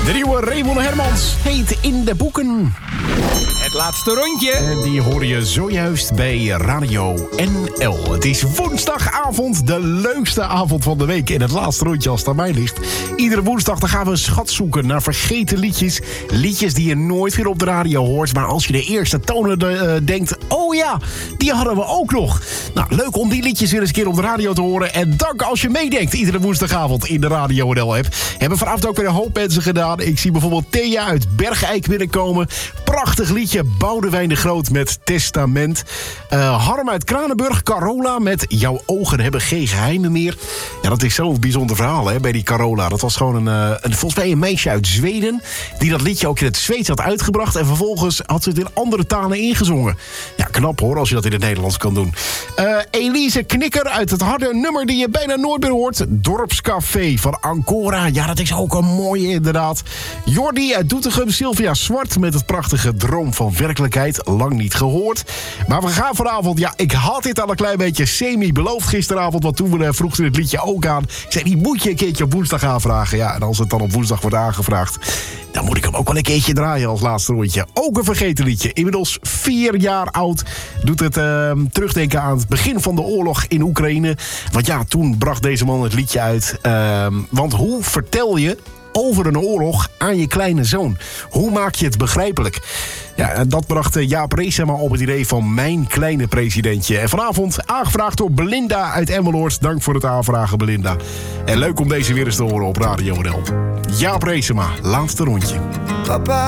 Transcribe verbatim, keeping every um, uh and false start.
De nieuwe Raymond Hermans heet In de Boeken. Het laatste rondje. En die hoor je zojuist bij Radio N L. Het is woensdagavond, de leukste avond van de week. En het laatste rondje als het aan mij ligt. Iedere woensdag dan gaan we een schat zoeken naar vergeten liedjes. Liedjes die je nooit weer op de radio hoort. Maar als je de eerste tonen de, uh, denkt... oh ja, die hadden we ook nog. Nou, leuk om die liedjes weer eens een keer op de radio te horen. En dank als je meedenkt iedere woensdagavond in de Radio N L-app. Hebben vanavond ook weer een hoop mensen gedaan. Ik zie bijvoorbeeld Thea uit Bergijk binnenkomen. Prachtig liedje, Boudewijn de Groot met Testament. Uh, Harm uit Kranenburg, Carola met Jouw ogen hebben geen geheimen meer. Ja, dat is zo'n bijzonder verhaal hè, bij die Carola. Dat was gewoon een, uh, een, volgens mij een meisje uit Zweden... die dat liedje ook in het Zweeds had uitgebracht... en vervolgens had ze het in andere talen ingezongen. Ja, knap hoor, als je dat in het Nederlands kan doen. Uh, Elise Knikker uit het harde nummer die je bijna nooit meer hoort. Dorpscafé van Ancora. Ja, dat is ook een mooie inderdaad. Jordi uit Doetinchem, Sylvia Zwart met het prachtige Droom van Werkelijkheid. Lang niet gehoord. Maar we gaan vanavond, ja, ik had dit al een klein beetje semi beloofd gisteravond, want toen we vroegen ze het liedje ook aan. Ik zei, die moet je een keertje op woensdag aanvragen. Ja, en als het dan op woensdag wordt aangevraagd, dan moet ik hem ook wel een keertje draaien als laatste rondje. Ook een vergeten liedje. Inmiddels vier jaar oud. Doet het uh, terugdenken aan het begin van de oorlog in Oekraïne. Want ja, toen bracht deze man het liedje uit. Uh, want hoe vertel je over een oorlog aan je kleine zoon? Hoe maak je het begrijpelijk? Ja, en dat bracht Jaap Reesema op het idee van Mijn Kleine Presidentje. En vanavond aangevraagd door Belinda uit Emmeloord. Dank voor het aanvragen, Belinda. En leuk om deze weer eens te horen op Radio N L. Jaap Reesema, laatste rondje. Papa.